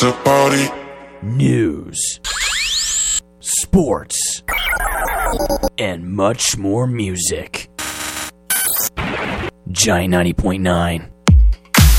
the party. News, sports, and much more music. Giant 90.9.